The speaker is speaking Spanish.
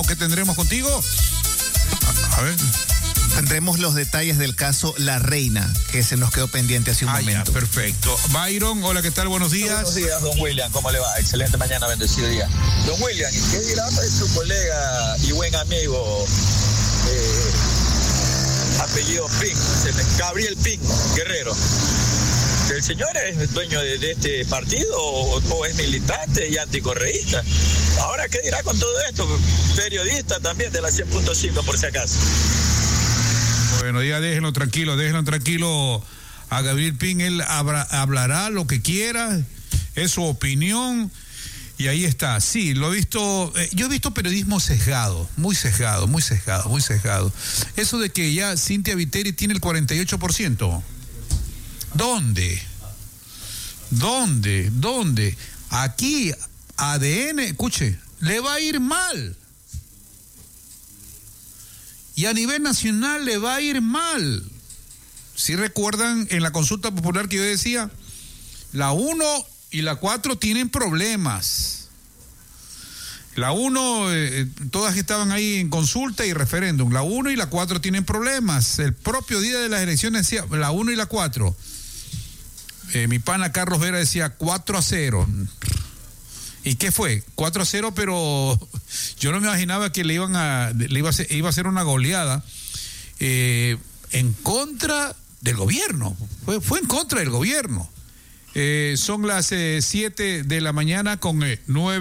¿Qué tendremos contigo? A ver. Tendremos los detalles del caso La Reina, que se nos quedó pendiente hace un momento. Ya, perfecto. Byron, hola, ¿qué tal? Buenos días. Buenos días, don William, ¿cómo le va? Excelente mañana, bendecido día. Don William, ¿qué dirá de su colega y buen amigo, apellido Pin, Gabriel Pin Guerrero? ¿El señor es dueño de este partido o es militante y anticorreísta? Ahora, ¿qué dirá con todo esto? Periodista también de la 100.5, por si acaso. Bueno, ya déjenlo tranquilo a Gabriel Pin. Él hablará lo que quiera, es su opinión y ahí está. Sí, lo he visto, yo he visto periodismo sesgado, muy sesgado. Eso de que ya Cynthia Viteri tiene el 48%. ¿Dónde? Aquí ADN, escuche, le va a ir mal. Y a nivel nacional le va a ir mal. Si recuerdan en la consulta popular que yo decía, la 1 y la 4 tienen problemas. La 1, todas estaban ahí en consulta y referéndum. La 1 y la 4 tienen problemas. El propio día de las elecciones decía la 1 y la 4. Mi pana Carlos Vera decía 4-0. ¿Y qué fue? 4-0, pero yo no me imaginaba que iba a ser una goleada en contra del gobierno. Fue en contra del gobierno. Son las 7 de la mañana con 9.